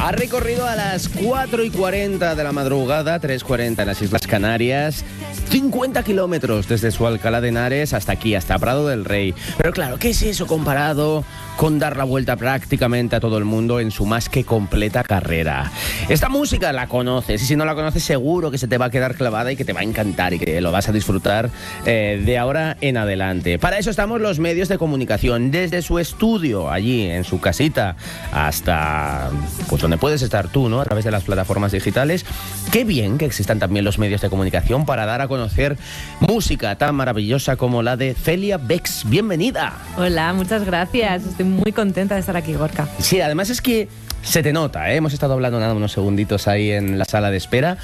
Ha recorrido a las 4:40 de la madrugada, 3:40 en las Islas Canarias, 50 kilómetros desde su Alcalá de Henares hasta aquí, hasta Prado del Rey. Pero claro, ¿qué es eso comparado con dar la vuelta prácticamente a todo el mundo en su más que completa carrera? Esta música la conoces, y si no la conoces seguro que se te va a quedar clavada y que te va a encantar y que lo vas a disfrutar de ahora en adelante. Para eso estamos los medios de comunicación, desde su estudio, allí en su casita, hasta pues donde puedes estar tú, ¿no? A través de las plataformas digitales. Qué bien que existan también los medios de comunicación para dar a conocer música tan maravillosa como la de Celia Bex. Bienvenida. Hola, muchas gracias. Estoy muy contenta de estar aquí, Gorka. Sí, además es que se te nota, ¿eh? Hemos estado hablando nada unos segunditos ahí en la sala de espera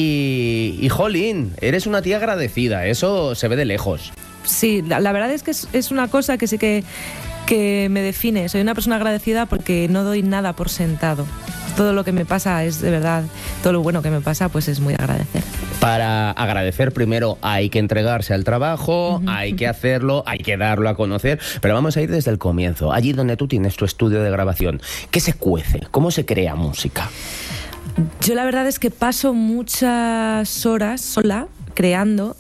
y jolín, eres una tía agradecida, eso se ve de lejos. Sí, la verdad es que es una cosa que sí que me define. Soy una persona agradecida porque no doy nada por sentado. Todo lo que me pasa es de verdad, todo lo bueno que me pasa pues es muy agradecer. Para agradecer primero hay que entregarse al trabajo, hay que hacerlo, hay que darlo a conocer, pero vamos a ir desde el comienzo, allí donde tú tienes tu estudio de grabación. ¿Qué se cuece? ¿Cómo se crea música? Yo la verdad es que paso muchas horas sola creando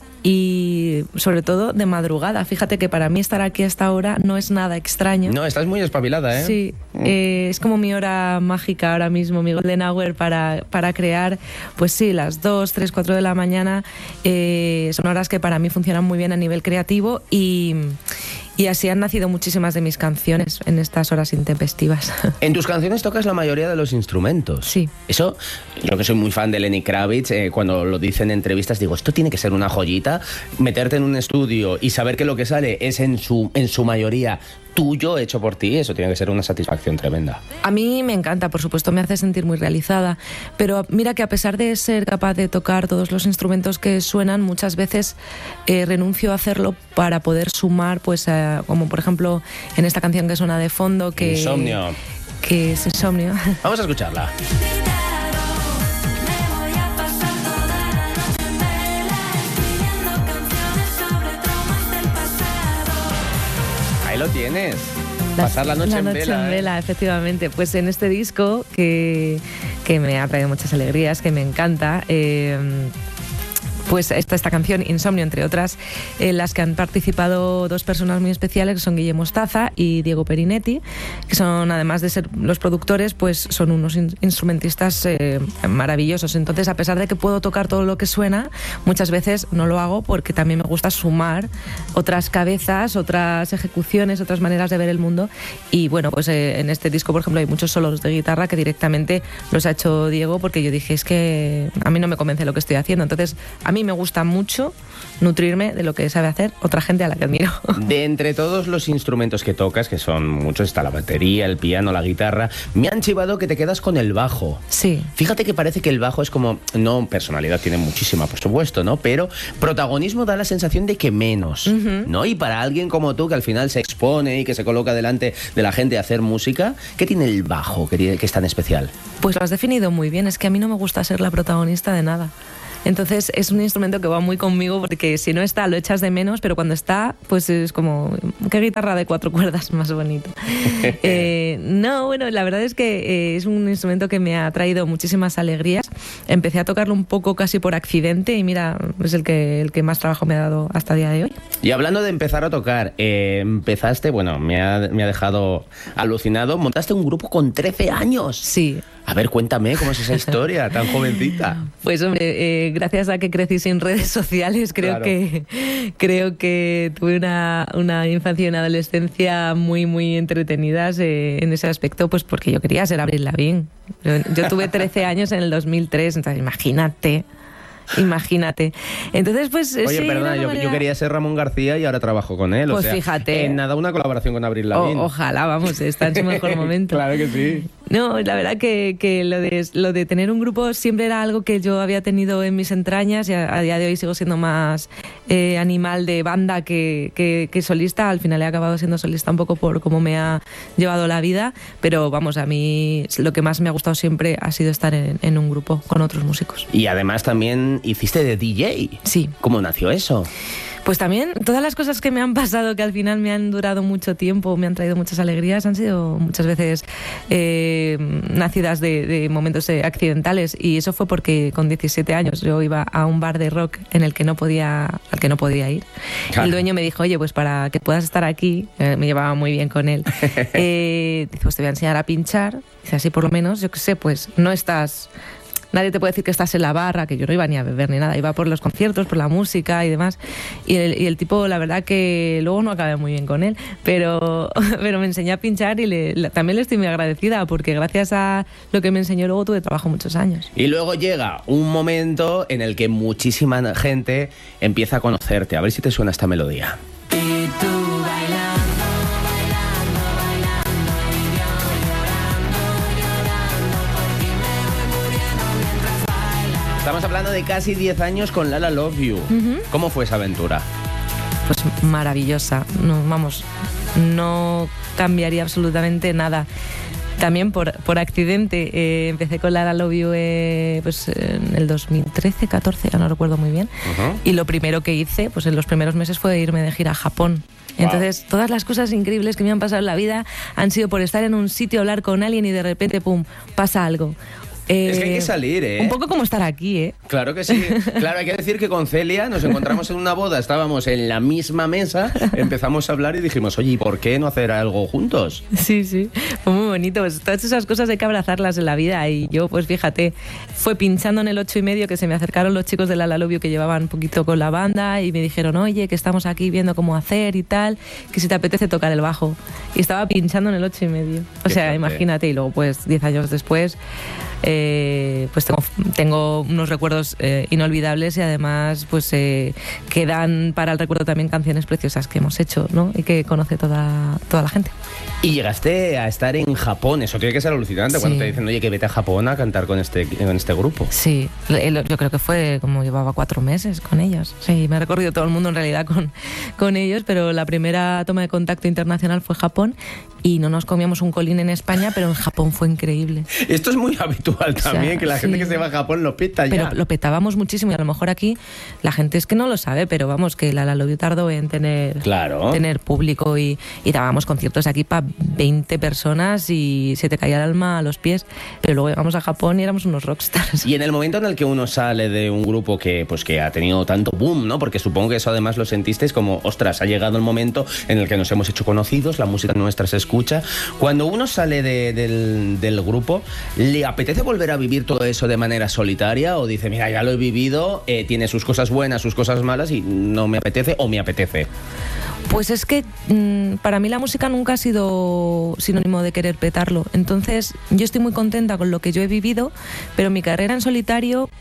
y sobre todo de madrugada. Fíjate que para mí estar aquí hasta ahora no es nada extraño. No, estás muy espabilada, ¿eh? Sí, es como mi hora mágica ahora mismo, mi golden hour para crear. Pues sí, las 2, 3, 4 de la mañana son horas que para mí funcionan muy bien a nivel creativo y así han nacido muchísimas de mis canciones en estas horas intempestivas. En tus canciones tocas la mayoría de los instrumentos. Sí. Eso, yo que soy muy fan de Lenny Kravitz, cuando lo dice en entrevistas, digo, esto tiene que ser una joyita, meterte en un estudio y saber que lo que sale es en su mayoría tuyo, hecho por ti, eso tiene que ser una satisfacción tremenda. A mí me encanta, por supuesto, me hace sentir muy realizada, pero mira que a pesar de ser capaz de tocar todos los instrumentos que suenan, muchas veces renuncio a hacerlo para poder sumar, pues como por ejemplo en esta canción que suena de fondo, que Insomnio. Que es Insomnio. Vamos a escucharla. Ahí lo tienes. Pasar la noche en vela. Efectivamente. Pues en este disco que me ha traído muchas alegrías, que me encanta, pues esta canción, Insomnio, entre otras, en las que han participado dos personas muy especiales, que son Guillermo Mostaza y Diego Perinetti, que son, además de ser los productores, pues son unos instrumentistas maravillosos. Entonces, a pesar de que puedo tocar todo lo que suena, muchas veces no lo hago porque también me gusta sumar otras cabezas, otras ejecuciones, otras maneras de ver el mundo. Y bueno, pues en este disco, por ejemplo, hay muchos solos de guitarra que directamente los ha hecho Diego, porque yo dije, es que a mí no me convence lo que estoy haciendo. Entonces, a mí me gusta mucho nutrirme de lo que sabe hacer otra gente a la que admiro. De entre todos los instrumentos que tocas, que son muchos, está la batería, el piano, la guitarra, me han chivado que te quedas con el bajo. Sí. Fíjate que parece que el bajo es como, no, personalidad tiene muchísima, por supuesto, ¿no? Pero protagonismo da la sensación de que menos, ¿no? Y para alguien como tú, que al final se expone y que se coloca delante de la gente a hacer música, ¿qué tiene el bajo que es tan especial? Pues lo has definido muy bien, es que a mí no me gusta ser la protagonista de nada. Entonces es un instrumento que va muy conmigo porque si no está lo echas de menos, pero cuando está pues es como, qué guitarra de 4 cuerdas más bonito. No, bueno, la verdad es que es un instrumento que me ha traído muchísimas alegrías. Empecé a tocarlo un poco casi por accidente y mira, es el que más trabajo me ha dado hasta el día de hoy. Y hablando de empezar a tocar, empezaste, bueno, me ha dejado alucinado, montaste un grupo con 13 años. Sí. A ver, cuéntame, ¿cómo es esa historia tan jovencita? Pues hombre, gracias a que crecí sin redes sociales, creo que tuve una infancia y una adolescencia muy, muy entretenidas en ese aspecto, pues porque yo quería ser Avril Lavigne. Yo tuve 13 años en el 2003, entonces imagínate. Entonces, pues... Oye, sí, perdona, yo quería ser Ramón García y ahora trabajo con él. Pues o sea, fíjate. En nada una colaboración con Avril Lavigne. Ojalá, vamos, está en su mejor momento. Claro que sí. No, la verdad que lo de tener un grupo siempre era algo que yo había tenido en mis entrañas y a día de hoy sigo siendo más animal de banda que solista. Al final he acabado siendo solista un poco por cómo me ha llevado la vida, pero vamos, a mí lo que más me ha gustado siempre ha sido estar en un grupo con otros músicos. Y además también hiciste de DJ. Sí. ¿Cómo nació eso? Pues también todas las cosas que me han pasado, que al final me han durado mucho tiempo, me han traído muchas alegrías, han sido muchas veces nacidas de momentos accidentales, y eso fue porque con 17 años yo iba a un bar de rock en el que al que no podía ir. Claro. El dueño me dijo, oye, pues para que puedas estar aquí, me llevaba muy bien con él, dice, pues te voy a enseñar a pinchar, dice, así por lo menos, yo qué sé, pues no estás... Nadie te puede decir que estás en la barra, que yo no iba ni a beber ni nada, iba por los conciertos, por la música y demás. Y el tipo, la verdad que luego no acabé muy bien con él, pero me enseñó a pinchar y también le estoy muy agradecida, porque gracias a lo que me enseñó luego tuve trabajo muchos años. Y luego llega un momento en el que muchísima gente empieza a conocerte. A ver si te suena esta melodía. Estamos hablando de casi 10 años con Lala Love You. ¿Cómo fue esa aventura? Pues maravillosa. No cambiaría absolutamente nada. También por accidente empecé con Lala Love You pues en el 2013, 14, ya no recuerdo muy bien. Y lo primero que hice, pues en los primeros meses, fue irme de gira a Japón. Entonces, todas las cosas increíbles que me han pasado en la vida han sido por estar en un sitio, hablar con alguien y de repente, pum, pasa algo. Es que hay que salir, ¿eh? Un poco como estar aquí, ¿eh? Claro que sí. Claro, hay que decir que con Celia nos encontramos en una boda, estábamos en la misma mesa, empezamos a hablar y dijimos, oye, ¿y por qué no hacer algo juntos? Sí, fue muy bonito. Pues todas esas cosas hay que abrazarlas en la vida, y yo, pues fíjate, fue pinchando en el 8:30 que se me acercaron los chicos de Lala Love You que llevaban un poquito con la banda y me dijeron, oye, que estamos aquí viendo cómo hacer y tal, que si te apetece tocar el bajo. Y estaba pinchando en el 8:30. O sea, imagínate, y luego pues 10 años después... pues tengo unos recuerdos inolvidables, y además pues quedan para el recuerdo también canciones preciosas que hemos hecho, ¿no? Y que conoce toda la gente. Y llegaste a estar en Japón, eso tiene que ser alucinante, sí. Cuando te dicen, oye, que vete a Japón a cantar con este grupo. Sí, yo creo que fue como llevaba 4 meses con ellos. Sí, me he recorrido todo el mundo en realidad con ellos, pero la primera toma de contacto internacional fue Japón, y no nos comíamos un colín en España, pero en Japón fue increíble. Esto es muy habitual también, o sea, que la gente que se va a Japón lo peta ya. Pero lo petábamos muchísimo, y a lo mejor aquí la gente es que no lo sabe, pero vamos, que Lala Love You tardó en tener público, y dábamos conciertos aquí para 20 personas y se te caía el alma a los pies, pero luego llegamos a Japón y éramos unos rockstars. Y en el momento en el que uno sale de un grupo que ha tenido tanto boom, ¿no? Porque supongo que eso además lo sentisteis como, ostras, ha llegado el momento en el que nos hemos hecho conocidos, la música nuestra se escucha. Cuando uno sale del grupo, ¿le apetece volver a vivir todo eso de manera solitaria, o dice, mira, ya lo he vivido, tiene sus cosas buenas, sus cosas malas, y no me apetece, o me apetece? Pues es que para mí la música nunca ha sido sinónimo de querer petarlo. Entonces yo estoy muy contenta con lo que yo he vivido, pero mi carrera en solitario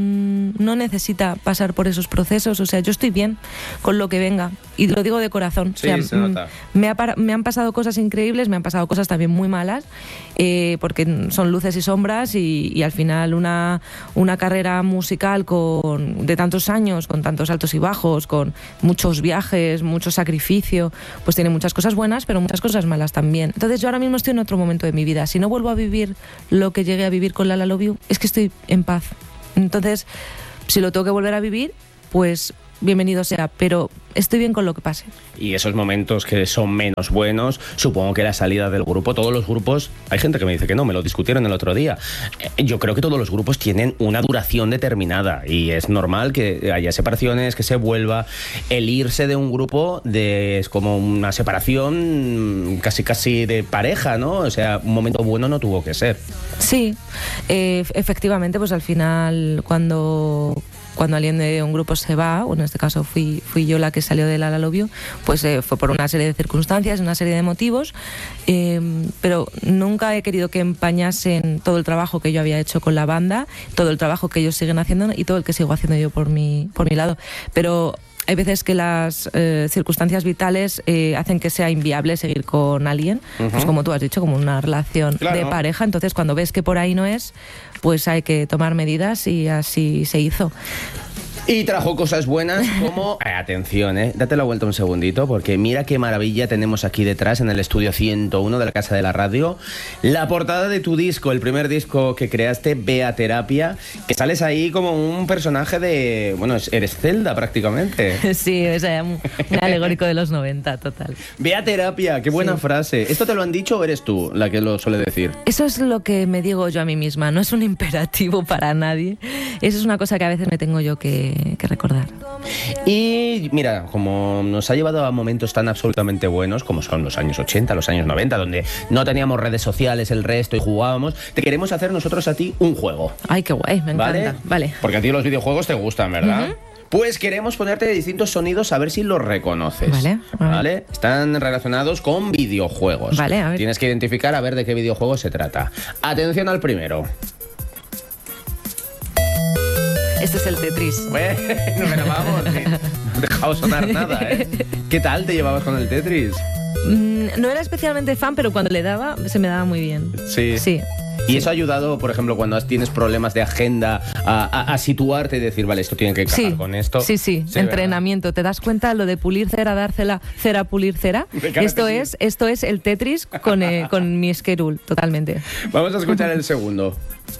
no necesita pasar por esos procesos. O sea, yo estoy bien con lo que venga, y lo digo de corazón. Sí, o sea, se nota. Me han pasado cosas increíbles, me han pasado cosas también muy malas, porque son luces y sombras, y al final una carrera musical de tantos años, con tantos altos y bajos, con muchos viajes, mucho sacrificio, pues tiene muchas cosas buenas, pero muchas cosas malas también. Entonces yo ahora mismo estoy en otro momento de mi vida. Si no vuelvo a vivir lo que llegué a vivir con Lala Love You, es que estoy en paz. Entonces, si lo tengo que volver a vivir, pues bienvenido sea, pero estoy bien con lo que pase. Y esos momentos que son menos buenos, supongo que la salida del grupo, todos los grupos, hay gente que me dice que no, me lo discutieron el otro día. Yo creo que todos los grupos tienen una duración determinada, y es normal que haya separaciones, que se vuelva. El irse de un grupo es como una separación casi de pareja, ¿no? O sea, un momento bueno no tuvo que ser. Sí, efectivamente, pues al final cuando alguien de un grupo se va, o en este caso fui yo la que salió de Lala Love You, pues fue por una serie de circunstancias, una serie de motivos, pero nunca he querido que empañasen todo el trabajo que yo había hecho con la banda, todo el trabajo que ellos siguen haciendo y todo el que sigo haciendo yo por mi lado. Pero hay veces que las circunstancias vitales hacen que sea inviable seguir con alguien, pues como tú has dicho, como una relación de pareja. Entonces, cuando ves que por ahí no es, pues hay que tomar medidas, y así se hizo. Y trajo cosas buenas como... atención, date la vuelta un segundito, porque mira qué maravilla tenemos aquí detrás en el estudio 101 de la Casa de la Radio. La portada de tu disco, el primer disco que creaste, Bea Terapia, que sales ahí como un personaje de... Bueno, eres Zelda prácticamente. Sí, o sea, un alegórico de los 90, total. Bea Terapia, qué buena frase. ¿Esto te lo han dicho o eres tú la que lo suele decir? Eso es lo que me digo yo a mí misma, no es un imperativo para nadie. Eso es una cosa que a veces me tengo yo que recordar. Y mira, como nos ha llevado a momentos tan absolutamente buenos como son los años 80, los años 90, donde no teníamos redes sociales, el resto, y jugábamos, te queremos hacer nosotros a ti un juego. Ay, qué guay, me encanta. Vale. Porque a ti los videojuegos te gustan, ¿verdad? Pues queremos ponerte distintos sonidos a ver si los reconoces. Vale. Están relacionados con videojuegos. Vale, a ver. Tienes que identificar a ver de qué videojuego se trata. Atención al primero. Este es el Tetris. Bueno, pero vamos, no he dejado sonar nada, ¿Qué tal te llevabas con el Tetris? No era especialmente fan, pero cuando le daba, se me daba muy bien. Sí. ¿Y eso ha ayudado, por ejemplo, cuando tienes problemas de agenda, a situarte y decir, vale, esto tiene que encajar con esto? Sí, entrenamiento. ¿Verdad? ¿Te das cuenta lo de pulir cera, dar cera, pulir cera? Esto es el Tetris con mi schedule, totalmente. Vamos a escuchar el segundo.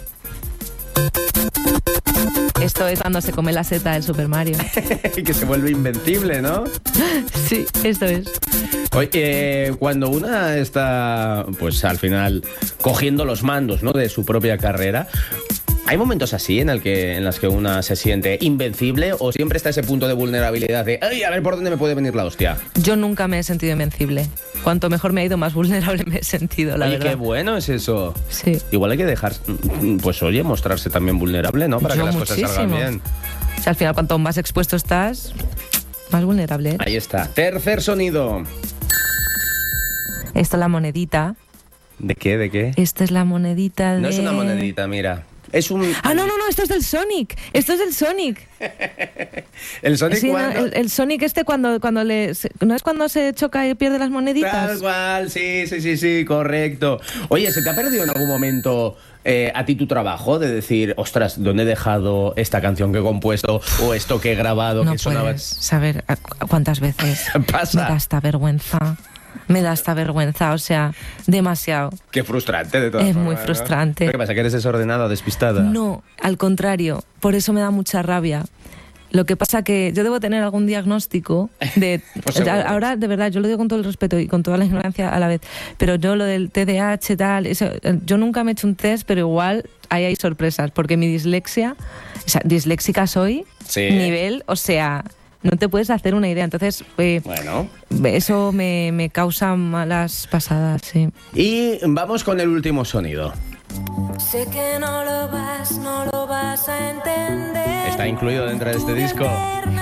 Esto es cuando se come la seta del Super Mario. Que se vuelve invencible, ¿no? Sí, esto es. Oye, cuando una está, pues al final, cogiendo los mandos, ¿no?, de su propia carrera, ¿hay momentos así en las que una se siente invencible o siempre está ese punto de vulnerabilidad de, ay, a ver por dónde me puede venir la hostia? Yo nunca me he sentido invencible. Cuanto mejor me ha ido, más vulnerable me he sentido, la verdad. Oye, qué bueno es eso. Sí. Igual hay que dejar, pues oye, mostrarse también vulnerable, ¿no? Para que las cosas salgan bien. O sea, al final, cuanto más expuesto estás, más vulnerable. Ahí está. Tercer sonido. Esta es la monedita. ¿De qué? Esta es la monedita de... No es una monedita, mira. Es un... Ah, no, esto es del Sonic. Esto es del Sonic. ¿El Sonic sí, cuando? El Sonic cuando le... ¿No es cuando se choca y pierde las moneditas? Tal cual, sí, correcto. Oye, ¿se te ha perdido en algún momento a ti tu trabajo? De decir, ostras, ¿dónde he dejado esta canción que he compuesto o esto que he grabado? No que sonaba... puedes saber cuántas veces pasa. Me da esta vergüenza, o sea, demasiado. Qué frustrante, de todas formas. Es muy frustrante. ¿Qué pasa, que eres desordenada o despistada? No, al contrario, por eso me da mucha rabia. Lo que pasa que yo debo tener algún diagnóstico de... Pues ahora, de verdad, yo lo digo con todo el respeto y con toda la ignorancia a la vez, pero yo lo del TDAH, tal, eso, yo nunca me he hecho un test, pero igual ahí hay sorpresas, porque mi dislexia, o sea, disléxica soy, nivel, o sea... No te puedes hacer una idea. Entonces, bueno, eso me causa malas pasadas, sí. Y vamos con el último sonido. Sé que no lo vas a entender. Está incluido dentro de este disco.